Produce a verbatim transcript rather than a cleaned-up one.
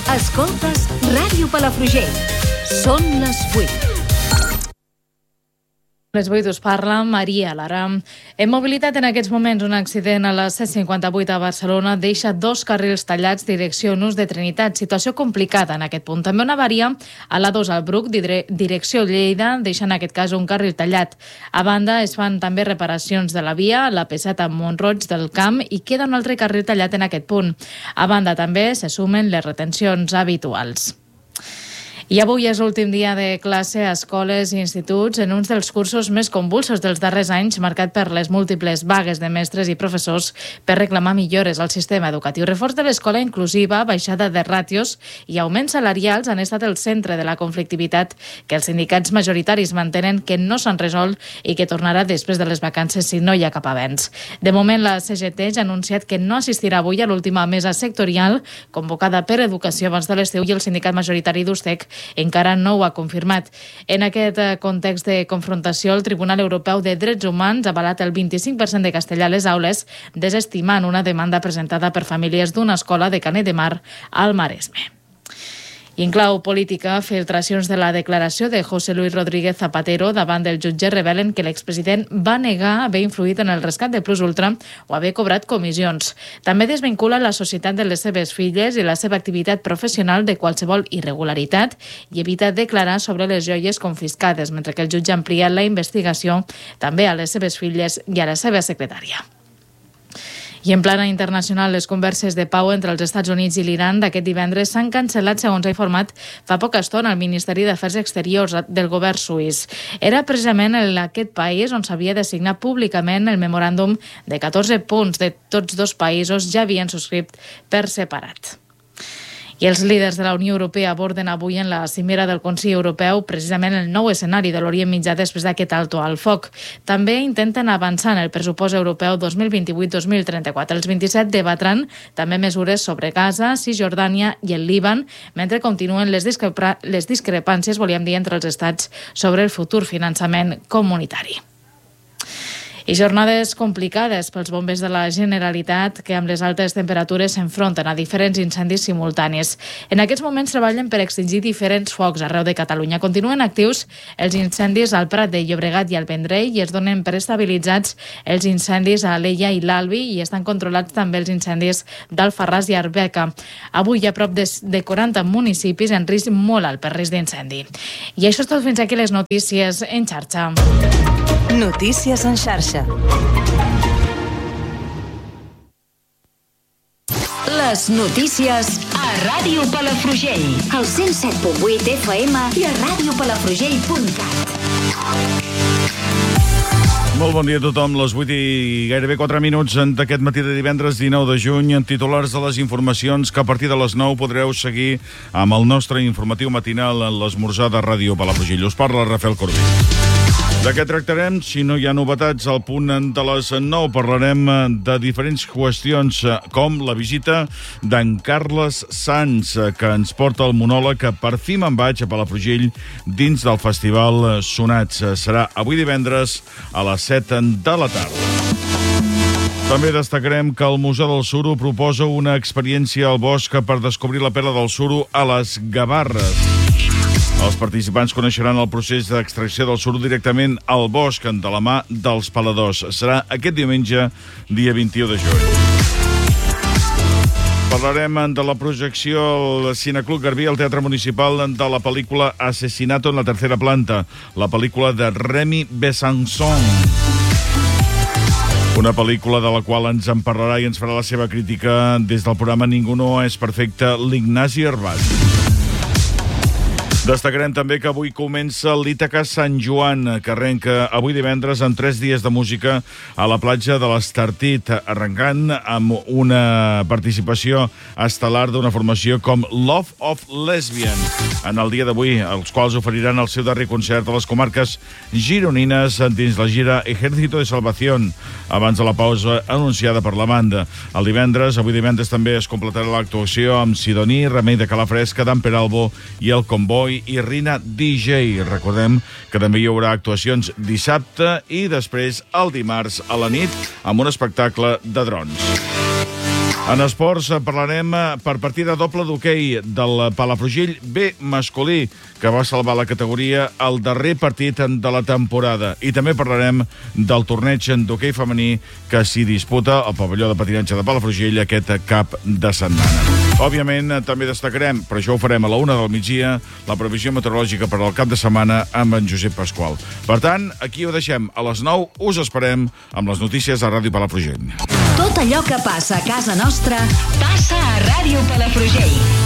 Escoltes Ràdio Palafrugell. Són les vuit. Les vuit us parla Maria Lara. En mobilitat, en aquests moments, un accident a la C cinquanta-vuit a Barcelona deixa dos carrils tallats direcció Nus de Trinitat. Situació complicada en aquest punt. També una avaria a l'A dos al Bruc, direcció Lleida, deixa en aquest cas un carril tallat. A banda, es fan també reparacions de la via, la P set a Mont-roig del Camp, i queda un altre carril tallat en aquest punt. A banda, també se sumen les retencions habituals. I avui és l'últim dia de classe a escoles i instituts en uns dels cursos més convulsos dels darrers anys, marcat per les múltiples vagues de mestres i professors per reclamar millores al sistema educatiu. Reforç de l'escola inclusiva, baixada de ràtios i augments salarials han estat el centre de la conflictivitat que els sindicats majoritaris mantenen que no s'han resolt i que tornarà després de les vacances si no hi ha cap avenç. De moment, la C G T ja ha anunciat que no assistirà avui a l'última mesa sectorial convocada per Educació abans de l'estiu i el sindicat majoritari d'Ustec encara no ho ha confirmat. En aquest context de confrontació, el Tribunal Europeu de Drets Humans ha avalat el vint-i-cinc per cent de castellà a les aules, desestimant una demanda presentada per famílies d'una escola de Canet de Mar al Maresme. I en clau política, filtracions de la declaració de José Luis Rodríguez Zapatero davant del jutge revelen que l'expresident va negar haver influït en el rescat de Plus Ultra o haver cobrat comissions. També desvincula la societat de les seves filles i la seva activitat professional de qualsevol irregularitat i evita declarar sobre les joies confiscades, mentre que el jutge ha ampliat la investigació també a les seves filles i a la seva secretària. I en plana internacional, les converses de pau entre els Estats Units i l'Iran d'aquest divendres s'han cancel·lat, segons ha informat fa poca estona el Ministeri d'Afers Exteriors del govern suís. Era precisament en aquest país on s'havia de signar públicament el memoràndum de catorze punts de tots dos països ja havien subscrit per separat. I els líders de la Unió Europea aborden avui en la cimera del Consell Europeu precisament el nou escenari de l'Orient Mitjà després d'aquest alto al foc. També intenten avançar en el pressupost europeu dos mil vint-i-vuit dos mil trenta-quatre. Els vint-i-set debatran també mesures sobre Gaza, Cisjordània i el Líban, mentre continuen les, discrepa- les discrepàncies, volíem dir, entre els estats sobre el futur finançament comunitari. I jornades complicades pels bombers de la Generalitat que amb les altes temperatures s'enfronten a diferents incendis simultanis. En aquests moments treballen per extingir diferents focs arreu de Catalunya. Continuen actius els incendis al Prat de Llobregat i al Vendrell i es donen per estabilitzats els incendis a Alella i l'Albi i estan controlats també els incendis d'Alfarràs i Arbeca. Avui hi ha prop de, de quaranta municipis en risc molt alt per risc d'incendi. I això és tot, fins aquí les notícies en xarxa. Notícies en xarxa. Les notícies a Ràdio Palafrugell. Al cent set punt vuit F M i a ràdio palafrugell punt cat. Molt bon dia a tothom, les vuit i gairebé quatre minuts d'aquest matí de divendres dinou de juny, en titulars de les informacions que a partir de les nou podreu seguir amb el nostre informatiu matinal en l'esmorzar de Ràdio Palafrugell. Us parla Rafael Corbí. De què tractarem? Si no hi ha novetats, al punt de les nou parlarem de diferents qüestions, com la visita d'en Carles Sans, que ens porta el monòleg Per fi me'n vaig a Palafrugell dins del Festival Sonats. Serà avui divendres a les set de la tarda. També destacarem que el Museu del Suro proposa una experiència al bosc per descobrir la perla del suro a les Gavarres. Els participants coneixeran el procés d'extracció del suro directament al bosc de la mà dels paladors. Serà aquest diumenge, dia vint-i-u de juny. Parlarem de la projecció al Cineclub Garbí, al Teatre Municipal, de la pel·lícula Asesinato en la tercera planta, la pel·lícula de Remy Besançon. Una pel·lícula de la qual ens en parlarà i ens farà la seva crítica des del programa Ningú no és perfecte, l'Ignasi Herbat. Destacarem també que avui comença l'Ítaca Sant Joan, que arrenca avui divendres amb tres dies de música a la platja de l'Estartit, arrencant amb una participació estel·lar d'una formació com Love of Lesbian. En el dia d'avui, els quals oferiran el seu darrer concert a les comarques gironines dins la gira Ejército de Salvación, abans de la pausa anunciada per la banda. El divendres, avui divendres, també es completarà l'actuació amb Sidoní, Remei de Calafresca, Dan Peralbo i El Comboi i Rina D J. Recordem que també hi haurà actuacions dissabte i després el dimarts a la nit amb un espectacle de drons. En esports parlarem per partida doble d'hoquei del Palafrugell B masculí, que va salvar la categoria al darrer partit de la temporada. I també parlarem del torneig d'hoquei femení que s'hi disputa al pavelló de patinatge de Palafrugell aquest cap de setmana. Òbviament, també destacarem, però això ho farem a la una del migdia, la previsió meteorològica per al cap de setmana amb en Josep Pasqual. Per tant, aquí ho deixem. A les nou us esperem amb les notícies a Ràdio Palafrugell. Tot allò que passa a casa nostra passa a Ràdio Palafrugell.